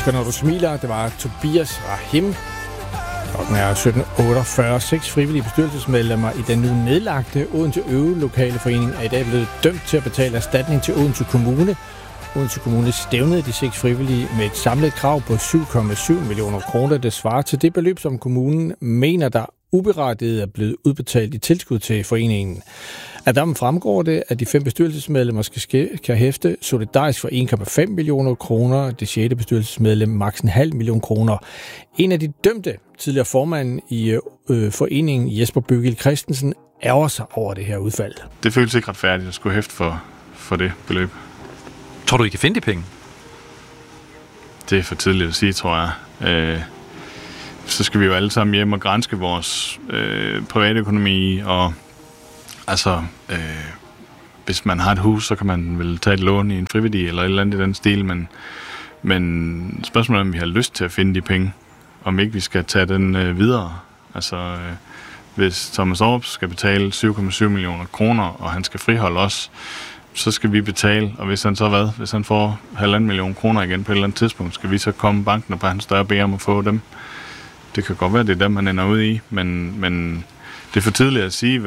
husker, når du smiler. Det var Tobias Rahim. Klokken er 17.48. 6 frivillige bestyrelsesmedlemmer i den nu nedlagte Odense Øvelokaleforening er i dag blevet dømt til at betale erstatning til Odense Kommune. Odense Kommune stævnede de 6 frivillige med et samlet krav på 7,7 millioner kroner. Det svarer til det beløb, som kommunen mener, der uberettiget er blevet udbetalt i tilskud til foreningen. Af dem fremgår det, at de 5 bestyrelsesmedlemmer kan hæfte solidarisk for 1,5 millioner kroner. Det 6. bestyrelsesmedlem maks 0,5 million kroner. En af de dømte, tidligere formanden i foreningen, Jesper Bøgel Christensen, ærger sig over det her udfald. Det føles ikke retfærdigt at skulle hæfte for det beløb. Tror du, I kan finde de penge? Det er for tidligt at sige, tror jeg. Så skal vi jo alle sammen hjem og granske vores privatøkonomi, og altså, hvis man har et hus, så kan man vel tage et lån i en friværdi eller et eller andet i den stil, men spørgsmålet er, om vi har lyst til at finde de penge, om ikke vi skal tage den videre. Altså, hvis Thomas Orup skal betale 7,7 millioner kroner, og han skal friholde os, så skal vi betale, og hvis han så hvis han får 1,5 million kroner igen på et eller andet tidspunkt, skal vi så komme banken på hans dør og bede om at få dem. Det kan godt være, det er dem, man ender ud i, men det er for tidligt at sige,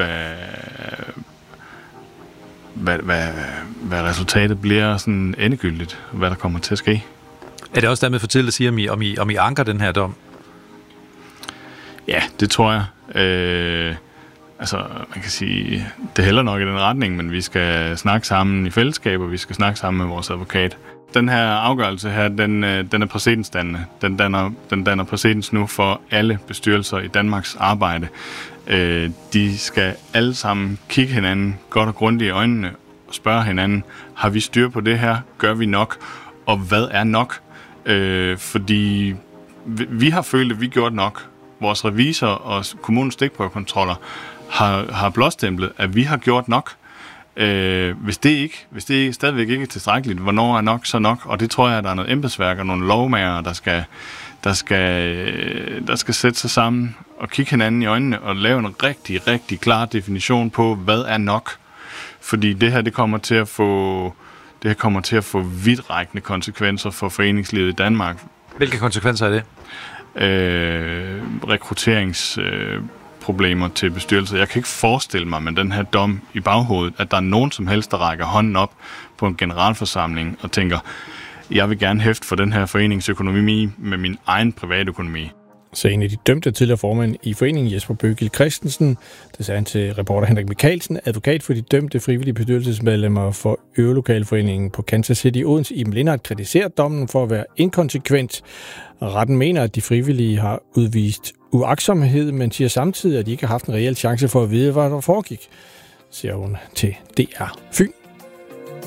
hvad resultatet bliver sådan endegyldigt, hvad der kommer til at ske. Er det også dermed for tidligt at sige, om I anker den her dom? Ja, det tror jeg. Altså, man kan sige, det hælder nok i den retning, men vi skal snakke sammen i fællesskab, og vi skal snakke sammen med vores advokat. Den her afgørelse her, den er præcedensdannende. Den danner præcedens nu for alle bestyrelser i Danmarks arbejde. De skal alle sammen kigge hinanden godt og grundigt i øjnene og spørge hinanden, har vi styr på det her? Gør vi nok? Og hvad er nok? Fordi vi har følt, at vi gjort nok. Vores revisor og kommunens stikprøvekontroller har blåstemplet, at vi har gjort nok. Hvis det stadigvæk ikke er tilstrækkeligt, hvornår er nok så nok? Og det tror jeg, at der er noget embedsværk og nogle lovmagere, der skal sætte sig sammen og kigge hinanden i øjnene og lave en rigtig, rigtig klar definition på, hvad er nok. Fordi det her, det kommer til at få vidtrækkende konsekvenser for foreningslivet i Danmark. Hvilke konsekvenser er det? Rekrutteringsproblemer til bestyrelser. Jeg kan ikke forestille mig med den her dom i baghovedet, at der er nogen som helst, der rækker hånden op på en generalforsamling og tænker, jeg vil gerne hæfte for den her foreningsøkonomi med min egen privatøkonomi. Så en af de dømte tidligere formand i foreningen, Jesper Bøgel Christensen, det sagde han til reporter Henrik Mikkelsen, advokat for de dømte frivillige bestyrelsesmedlemmer for Øvelokaleforeningen på Kansas City Odense. Iben Lindhardt kritiserer dommen for at være inkonsekvent. Retten mener, at de frivillige har udvist uagtsomhed, men siger samtidig, at de ikke har haft en reel chance for at vide, hvad der foregik, siger hun til DR Fyn.